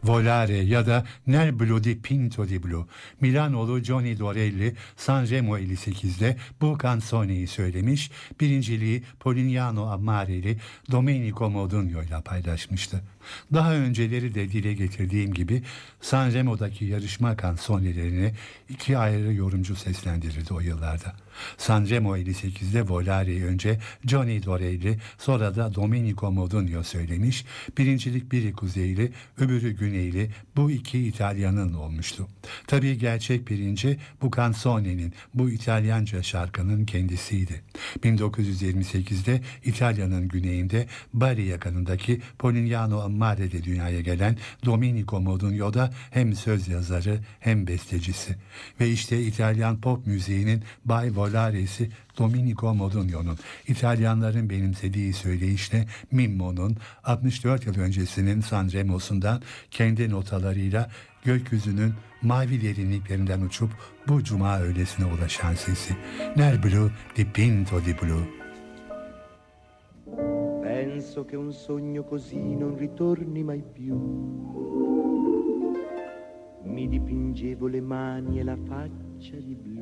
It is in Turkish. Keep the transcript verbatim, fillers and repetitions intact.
Volare ya da Nel Blu di Pinto di Blu. Milanolu Johnny Dorelli Sanremo elli sekizde bu canzone'yi söylemiş, birinciliği Polignano Ammarelli Domenico Modugno ile paylaşmıştı. Daha önceleri de dile getirdiğim gibi Sanremo'daki yarışma kansonelerini iki ayrı yorumcu seslendirirdi o yıllarda. Sanremo elli sekizde Volare'yi önce Johnny Dorelli, sonra da Domenico Modugno söylemiş. Birincilik biri kuzeyli, öbürü güneyli, bu iki İtalyanın olmuştu. Tabii gerçek birinci bu canzone'nin, bu İtalyanca şarkının kendisiydi. bin dokuz yüz yirmi sekizde İtalya'nın güneyinde Bari yakınındaki Polignano Ammare'de dünyaya gelen Domenico Modugno da hem söz yazarı hem bestecisi. Ve işte İtalyan pop müziğinin Bay Volare'si Domenico Modugno'nun, İtalyanların benimsediği söyleyişle Mimmo'nun altmış dört yıl öncesinin Sanremo'sundan kendi notalarıyla gökyüzünün mavi derinliklerinden uçup bu cuma öğlesine ulaşan sesi. Nel blu di Pinto di Blu. Penso che un sogno così non ritorni mai più. Mi dipingevo le mani e la faccia di blu.